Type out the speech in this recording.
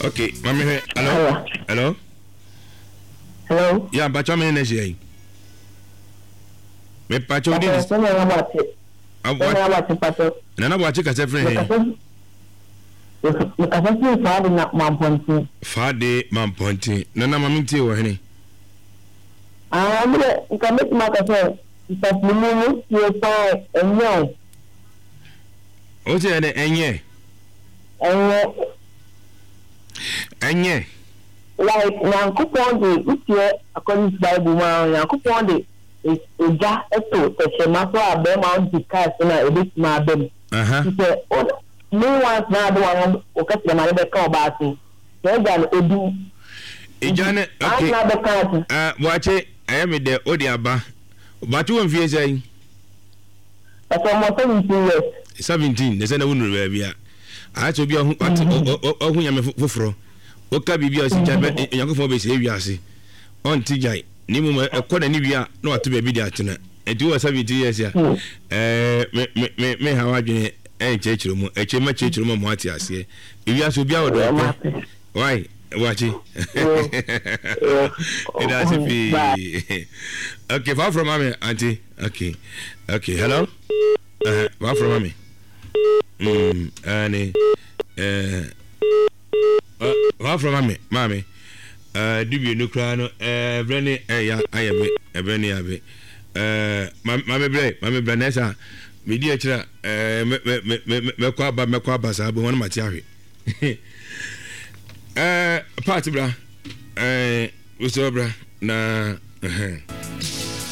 Okay, mami he. Hello. Yeah, bacho me na shey. Me pacho di. Nana wachi ka se friend he. Fade Mamponti. Nana mami ti wo he. Me nkamet makase. Ipamumu ye pa enyo. O se ene enye. Enye. Like Yankupon de Utie according to Bible man Yankupon de Eja eto Teshema so abe ma on dikas na ebit ma abem. Say no one na do one o ka se ma be ka obaati. Eja no edu. Eja ne okay. Wache ayame de odi aba. Batu won fie say. That's almost 17 years. 17 they say na wonu ba bia. Acho bia ohu nyame foforo. Oka bibia si jabe Yankofo be se wiase. On tijai ni mu ekoda ni wia na wato ba bi di atena. Enti wo 17 years ya. Me ha wadwene chechiro mu. Echema chechiro mu ati ase. Wiase obi awodo. Why? Wachi. It has to be. Okay, far from mommy, auntie. Okay. Hello. Far from mommy. Annie. Far from mommy. Do you know crano? Brenny, ya, I am a Brenny Abbey. Mammy Branessa. Me dear chira, Mequaba Sabu, one of my cherry. Party bra, Usobra, na